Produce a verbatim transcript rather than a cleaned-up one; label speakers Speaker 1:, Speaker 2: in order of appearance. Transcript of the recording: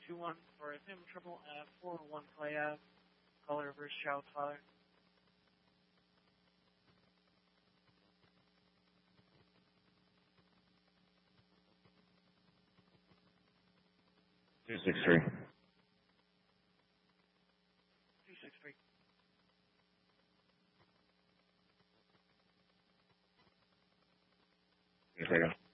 Speaker 1: two one for a Sim Triple at four one Clay Ave. Caller reverse Child's father.
Speaker 2: two six three.
Speaker 1: two six three.
Speaker 2: Here we go.